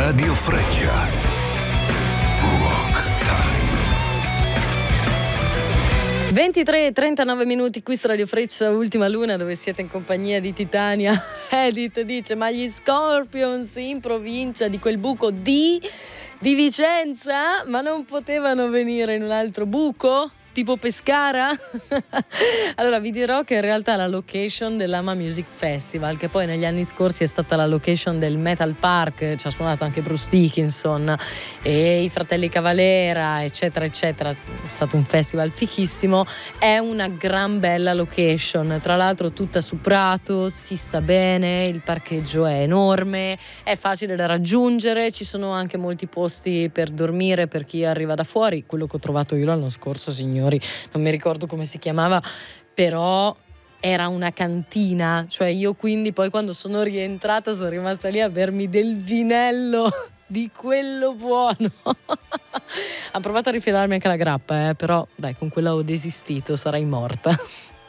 Radio Freccia. Rock Time. 23:39 qui su Radio Freccia, Ultima Luna, dove siete in compagnia di Titania. Edith dice: ma gli Scorpions in provincia di quel buco di Vicenza, ma non potevano venire in un altro buco? Tipo Pescara? Allora vi dirò che in realtà la location dell'Ama Music Festival, che poi negli anni scorsi è stata la location del Metal Park, ci ha suonato anche Bruce Dickinson e i Fratelli Cavalera, eccetera eccetera, è stato un festival fichissimo, è una gran bella location, tra l'altro tutta su Prato, si sta bene, il parcheggio è enorme, è facile da raggiungere, ci sono anche molti posti per dormire per chi arriva da fuori. Quello che ho trovato io l'anno scorso, signori, non mi ricordo come si chiamava, però era una cantina, cioè io quindi poi quando sono rientrata sono rimasta lì a bermi del vinello di quello buono. Ha provato a rifilarmi anche la grappa, però dai, con quella ho desistito, sarai morta.